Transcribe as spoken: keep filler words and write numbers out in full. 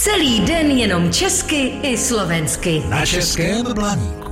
Celý den jenom česky i slovensky. Na Českém Blaníku.